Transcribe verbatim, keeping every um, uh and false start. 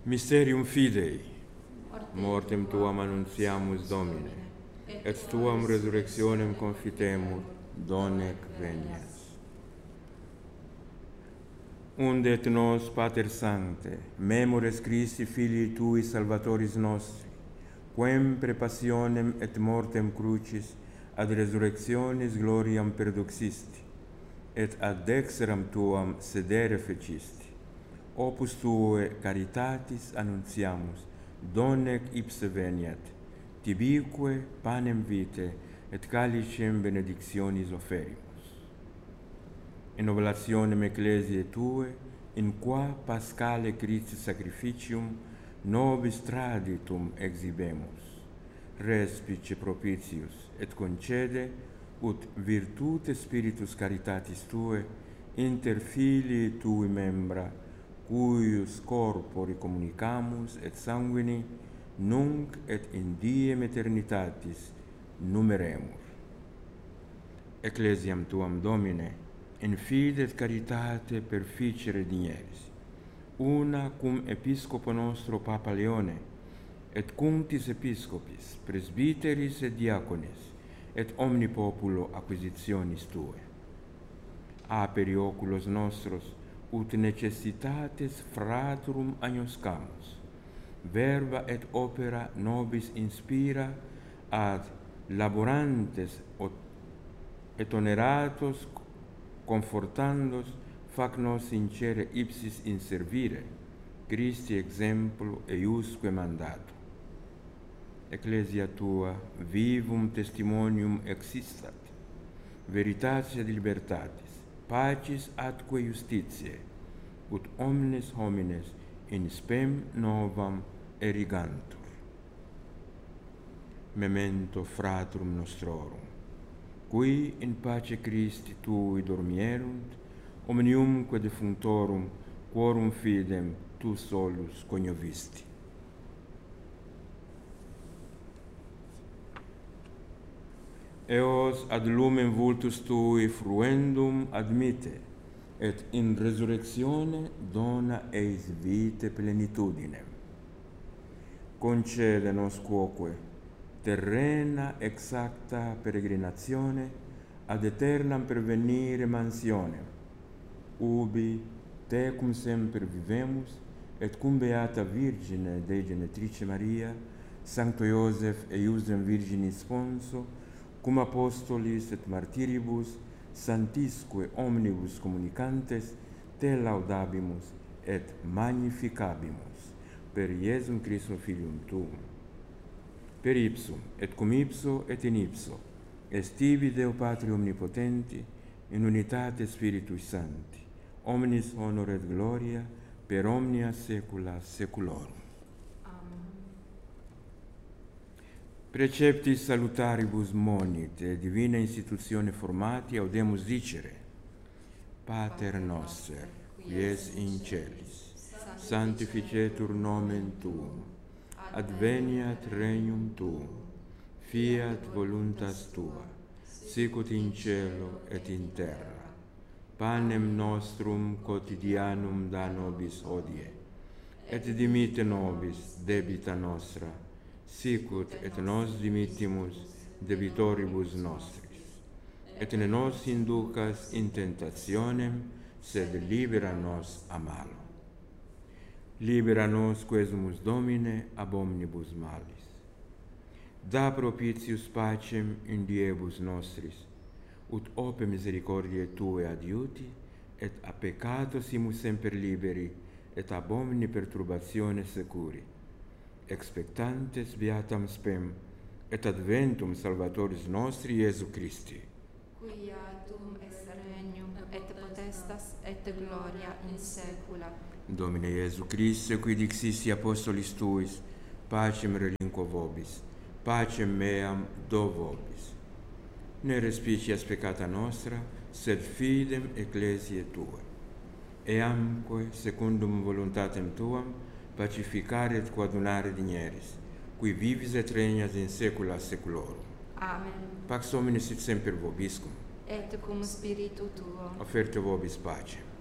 Mysterium Fidei, mortem tuam annuntiamus Domine, et tuam resurrectionem confitemur, donec venias. Undet nos, Pater Sancte, memores Christi Filii Tui Salvatoris nostri, quem pre passionem et mortem crucis ad resurrectionis gloriam perduxisti, et ad dexteram Tuam sedere fecisti. Opus Tue caritatis annuntiamus, donec ipse veniat, tibique panem vitae et calicem benedictionis oferimus. In oblationem Ecclesiae Tue, in qua Paschale Christi sacrificium nobis traditum exhibemus, respice propitius et concede ut virtute spiritus caritatis Tue inter filii Tui membra, cuius corpori communicamus et sanguini nunc et in diem eternitatis numeremur. Ecclesiam Tuam Domine, in fide et caritate perficere digneris, una cum episcopo nostro Papa Leone, et cunctis episcopis, presbiteris et diaconis, et omni populo acquisitionis Tue. Aperi oculos nostros, ut necessitates fraturum agnoscamus, verba et opera nobis inspira ad laborantes et oneratos confortandos fac nos sincere ipsis in servire, Christi exemplo eiusque mandato. Ecclesia Tua vivum testimonium existat, veritatis et libertatis, pacis atque justitiae, ut omnes homines in spem novam erigantur. Memento fratrum nostrorum, qui in pace Christi Tui dormierunt, omniumque defunctorum, quorum fidem Tu solus coniovisti. Eos ad lumen vultus Tui fruendum admite, et in resurrectione dona eis vitae plenitudinem. Concede nos quoque terrena exacta peregrinazione ad aeternam pervenire mansionem, ubi tecum semper vivemus, et cum Beata Virgine Dei Genetrice Maria, Sancto Iosef eiusdem Virginis Sponso, cum apostolis et martiribus, santisque omnibus communicantes, te laudabimus et magnificabimus, per Iesum Christum Filium Tuum. Per ipsum, et cum ipso, et in ipso, est tibi Deo Patri Omnipotenti, in unitate Spiritus Sancti, omnis honor et gloria, per omnia saecula saeculorum. Amen. Preceptis salutaribus monite, divina institutione formati, audemus dicere: Pater noster, qui es in celis, sanctificetur nomen Tuum, adveniat regnum Tuum, fiat voluntas Tua, sicut in cielo et in terra. Panem nostrum quotidianum da nobis hodie, et dimitte nobis debita nostra, sicut et nos dimittimus debitoribus nostris. Et ne nos inducas in tentationem, sed libera nos a malo. Libera nos quesumus Domine ab omnibus malis. Da propitius pacem in diebus nostris, ut ope misericordiae Tue adiuti, et a peccato simus semper liberi, et ab omni perturbatione securi, expectantes beatam spem, et adventum Salvatoris nostri Iesu Christi. Quia Tuum est regnum, et potestas, et gloria in saecula. Domine Iesu Christe, qui dixisti apostolis Tuis, pacem relinquo vobis, pacem meam do vobis. Ne respicias peccata nostra, sed fidem ecclesiae Tuae. Eamque, secundum voluntatem Tuam, pacificare et coadunare digneris, qui vivis et regnas in saecula saeculorum. Amen. Pax Domini sit semper vobiscum. Et cum spiritu Tuo. Offerte vobis pacem.